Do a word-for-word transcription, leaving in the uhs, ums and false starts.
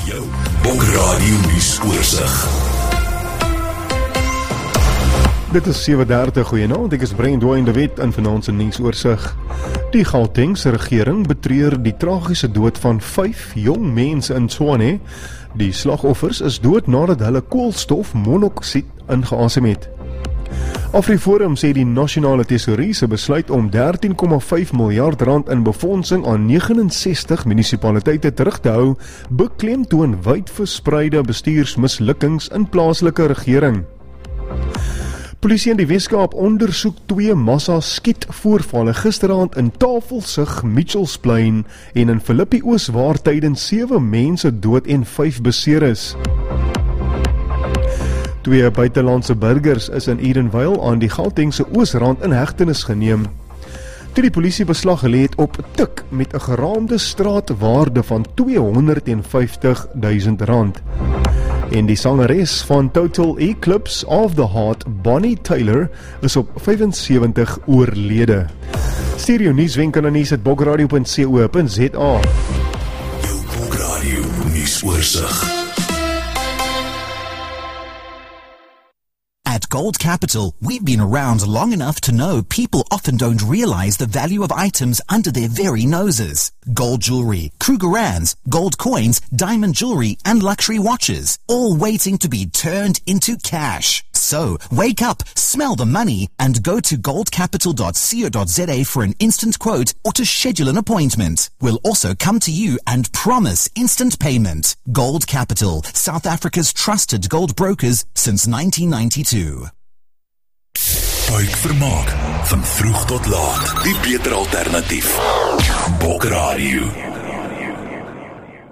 Jou Bokradio nuusoorseig. Dit is sewe dertig, goeienaand, ek is Brent Dwayne de Wet in vanaand se nuusoorseig. Die Gautengse regering betreur die tragiese dood van vyf jong mense in Tshwane. Die slagoffers is dood nadat hulle koolstofmonoksied ingeasem het. AfriForum sê die nasionale tesourie se besluit om dertien komma vyf miljard rand in befondsing aan negenensestig munisipaliteite terug te hou, beklemtoon wyd verspreide bestuursmislukkings in plaaslike regering. Polisie in die Weskaap ondersoek twee massa skietvoorvalle gisteraand in Tafelsig, Mitchells Plain en in Philippi Oos waar tydens sewe mense dood en vyf beseer is. Twee buitelandse burgers is in Edenvale aan die Gautengse Oosrand in hegtenis geneem. Toe die polisie beslag gelê het op tik met 'n geraamde straatwaarde van tweehonderdvyftig duisend rand. En die sangeres van Total Eclipse of the Heart, Bonnie Tyler, is op vyfensewentig oorlede. Stuur jou nuuswenke na nuus at bokradio punt co punt za. Jou Bokradio nuusoorseig. At Gold Capital, we've been around long enough to know people often don't realize the value of items under their very noses. Gold jewelry, Krugerrands, gold coins, diamond jewelry, and luxury watches, all waiting to be turned into cash. So, wake up, smell the money, and go to gold capital dot co dot za for an instant quote or to schedule an appointment. We'll also come to you and promise instant payment. Gold Capital, South Africa's trusted gold brokers since nineteen ninety-two. Buik vermaak, van vroeg tot laat, die beter alternatief. Bokradio.